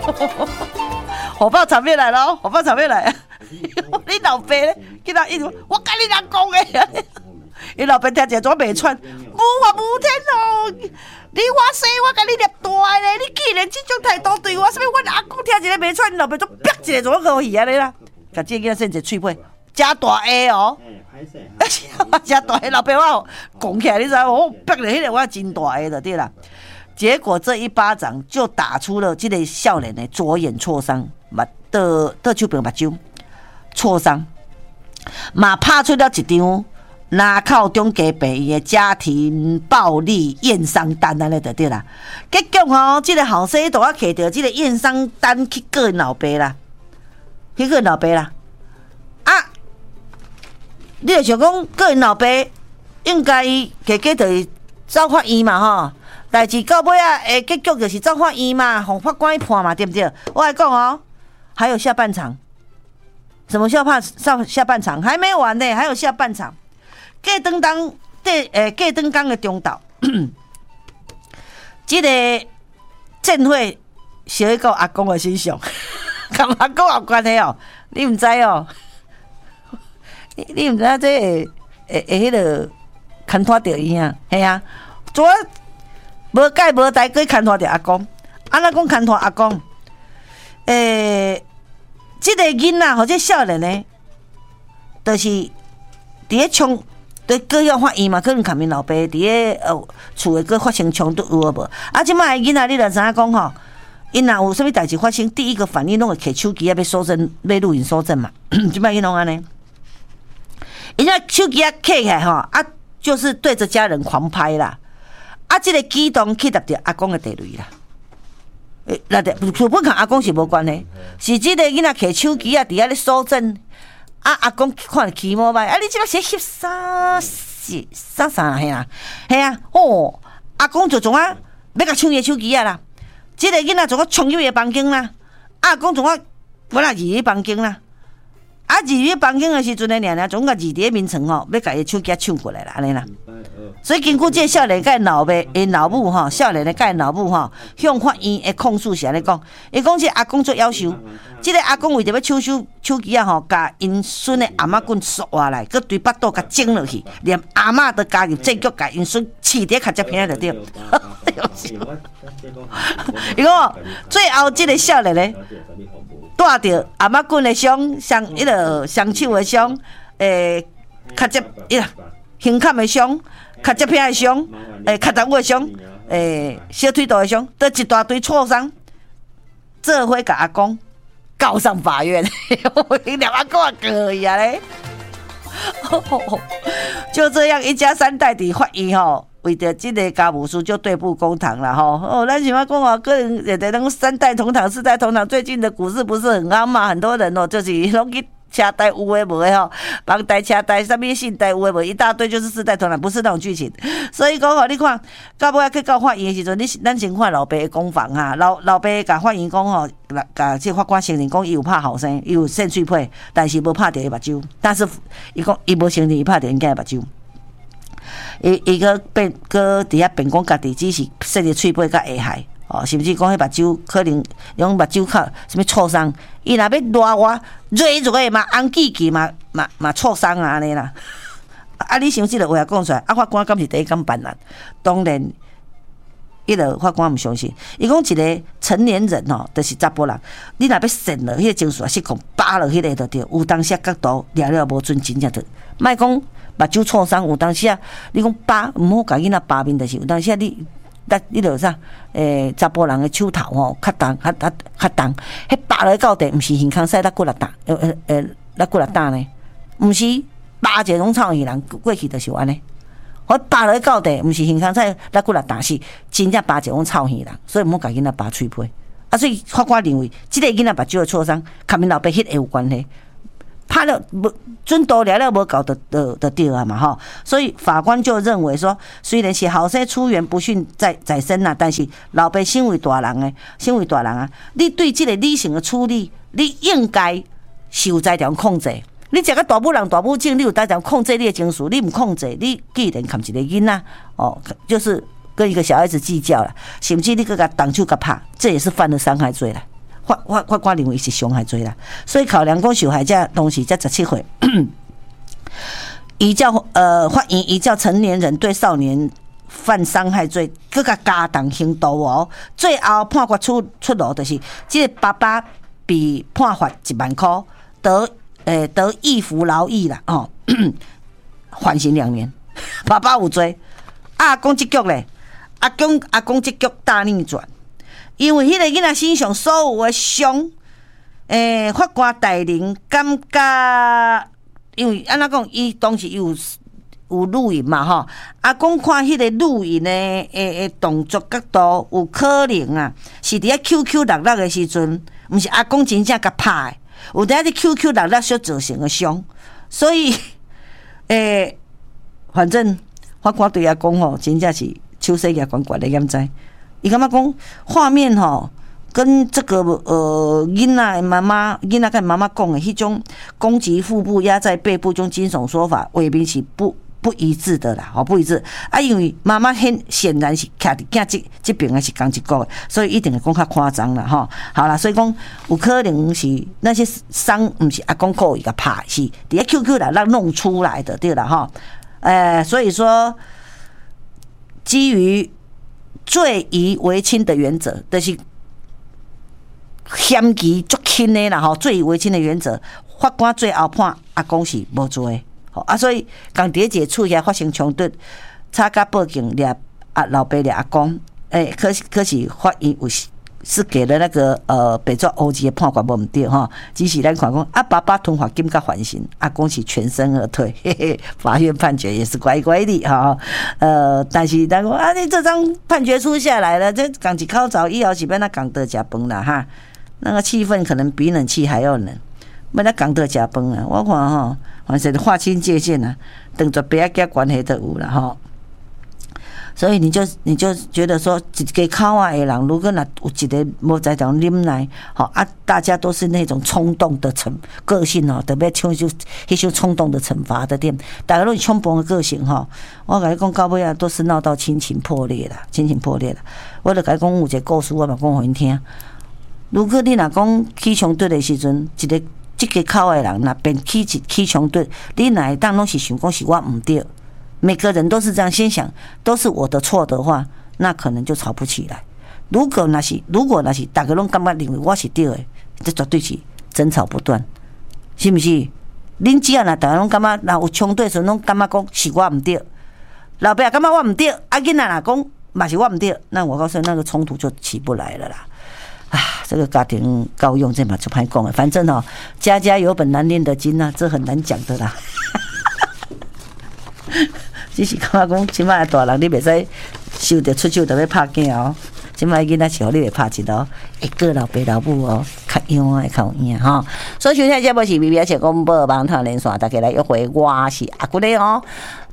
火爆场面来了，火爆场面来了！你老爸咧，去他一直我跟你讲的，伊老爸听者怎袂喘？无天哦！你我生我甲你立大咧，你既然这种态度对我，啥物阮阿公听一个袂喘，老爸就啪一个怎可以啊你啦？甲这个囡仔伸一个喙皮，加大下哦，加大下，老爸我拱起来，你知道我啪了迄个我真大下就对啦。结果这一巴掌就打出了这个少年的左眼挫伤，倒手边目睭挫伤，嘛拍出了一张南口中家病院的家庭暴力验伤单安尼就对啦。结果吼，这个后生都要摕到这个验伤单去告因老爸啦，去告因老爸啦。啊，你就想讲告因老爸，应该加就是走法院嘛吼。代志到尾啊，结局就是走法院嘛，互法官判嘛，对不对？我来讲哦，还有下半场，什么下半场还没完呢，还有下半场。过灯港的中岛，这个宴会是到阿公的身上，跟阿公有关系哦，你唔知哦？你唔知这会迄个牵拖到伊啊？系啊，昨无解无代，佮牵拖着阿公。安怎讲牵拖阿公？这个囡仔或者少年呢，就是伫咧冲，对告要法院嘛，可能牵因老爸伫咧厝诶，佮发生冲突有无？啊，即摆囡仔你著知影讲吼，因若有啥物代志发生，第一个反应拢会摕手机要收证，要录影收证嘛。即摆因拢安尼，因为手机摕起来吼，啊，就是对着家人狂拍啦。啊，这个举动去达着阿公的地雷啦。那的根本跟阿公是无关系，是这个囡仔摕手机啊，伫遐咧搜证。啊，阿公看起毛歹，啊，你即摆写翕啥嘿啦，嘿啊，哦，阿公就总啊要甲抢伊手机啊啦。这个囡仔总啊冲入伊房间啦，阿公总啊我啦入伊房间啦。啊，入去房间的时阵呢，娘总甲入伫面床吼，要甲伊手机抢过来啦，安尼啦。所以根据这少年甲因老爸、因老母吼，少年的甲因老母吼，向法院的控诉是安尼讲，伊讲这阿公做夭寿，这个阿公为着要抢手机啊吼，甲因孙的阿嬷棍刷下来，佮对巴肚甲整落去，连阿嬷都加入证据，甲因孙饲伫卡只片就对。伊讲最后这个少年呢，带着阿嬷棍的伤，双手的伤，卡只胸坎的伤。卡接片的伤，卡头的伤，小腿肚的伤，都一大堆挫伤，这回甲阿公告上法院，连阿公也可以啊嘞。就这样，一家三代伫法院吼，为着这个家务事就对簿公堂了吼。哦，咱想要讲哦，个人也得能三代同堂、四代同堂。最近的股市不是很好嘛？很多人哦，就是拢去。车贷有诶无诶吼，房贷、车贷、啥物信贷有诶无，一大堆就是四代同堂，不是那种剧情。所以讲吼，你看到尾去到法院诶时阵，咱先看老爸诶讲法哈，老爸甲法院讲吼，甲这法官承认讲伊有拍后生，伊有扇喙皮，但是无拍着伊目睭。但是伊讲伊无承认伊拍着因囝诶目睭。伊个伫遐辩讲家己只是扇着喙皮甲下害。哦，甚至讲迄目睭可能用目睭靠什么挫伤，伊若要拉我热的嘛，红记记嘛挫伤啊安尼啦。啊，你想即个话讲出来，啊，法官敢是第一敢办案？当然，迄个法官毋相信。伊讲一个成年人吼，就是查甫人，你若要扇落迄个情绪失控，扒落迄个就对。有当时角度抓了无准，真正对。莫讲目睭挫伤，有当时你讲扒毋好甲囡仔扒面，就是有当时你著啥？查甫人的手头吼，较重，迄扒落到地，毋是耳孔使拉骨力打，拉骨力打呢？毋是扒者拢臭耳人，过去就是安尼。我扒落到地，毋是耳孔使拉骨力打，是真正扒者拢臭耳人，所以毋好甲囡仔扒喙皮。啊，所以法官认为，即个囡仔目睭的挫伤，甲因老爸迄个有关系。拍了无准度了了无够的对啊嘛吼，所以法官就认为说，虽然是后生出言不逊在身啦，但是老爸身为大人啊，你对这个理性的处理，你应该是有在条控制。你一个大母人大母精，你有在条控制你的情绪，你唔控制，你既然看一个囡仔哦，就是跟一个小孩子计较了，甚至你搁甲动手甲拍，这也是犯了伤害罪了。 我认为是伤害罪啦。所以考量讲受害者当时才17岁，法院依照成年人对少年犯伤害罪，更加重刑度哦。最后判决出炉，就是这个爸爸被判罚1万块，得易服劳役啦哦，缓刑2年。爸爸有罪，阿公这局咧，阿公这局大逆转，因为迄个囡仔身上所有的伤，法官大人感觉。因为安怎讲，伊当时有录影嘛吼，阿公看迄个录影的动作角度，有可能啊是伫咧 QQ 六六的时阵，毋是阿公真正甲拍的，有伫咧 QQ 六六所造成的伤，所以反正法官对阿公吼，真正是手势也悬悬的，敢知？伊感觉讲画面吼。跟这个囡仔妈妈跟妈妈讲的迄种攻击腹部、压在背部这种惊悚说法，未必是不一致的啦，不一致啊！因为妈妈显然是徛伫囝这边的是同一个，所以一定会讲较夸张啦吼。好啦，所以讲有可能是那些伤，不是阿公故意甲拍，是伫咧 QQ 来让弄出来的，对啦吼。所以说基于罪疑为轻的原则，就是嫌疑足轻的啦吼，罪疑为轻的原则，法官最后判阿公是无罪的，吼啊，所以刚伫一个厝遐发生冲突，吵甲报警掠老爸掠阿公，可是法院有是给了那个北抓欧级的判决无毋对吼，只是咱看讲啊，爸爸吞罚金甲缓刑，阿公是全身而退，嘿嘿，法院判决也是乖乖的哈，但是咱讲啊，你这张判决书下来了，这讲一口罩以后是要那讲得食饭啦哈。那个气氛可能比冷气还要冷，要那讲到食饭啊！我看吼，反正划清界限啊，等着别个关系都有啦吼。所以你就觉得说，一个口啊的人，如果那有一个无在条啉奶，好啊，大家都是那种冲动的个性哦，特别像迄种冲动的惩罚的店，大家都是冲动的个性哈。我跟你讲，到尾啊，都是闹到亲情破裂了。我就跟你讲有一个故事，我嘛讲互因听。如果你若讲起冲突的时阵，这个口的人若变起冲突，你若会当拢是想讲是我唔对，每个人都是这样先想，都是我的错的话，那可能就吵不起来。如果那是大家拢感觉认为我是对的，这绝对是争吵不断，是不是？恁只要若大家拢感觉，若有冲突的时阵，拢感觉讲是我唔对，老爸感觉我唔对，啊囡仔若讲嘛是我唔对，那我告诉你，那个冲突就起不来了啦。啊，这个家庭教育这嘛就歹讲的，反正哦，家家有本难念的经啊，这很难讲的啦。只是感觉讲，即摆大人你袂使受着出手就要拍囝哦，即摆囡仔是互你会拍一道，会过老爸老母哦，较勇啊，较有影吼。所以现在节目是微微且公布网络连线，大家来约会，我是阿姑嘞哦。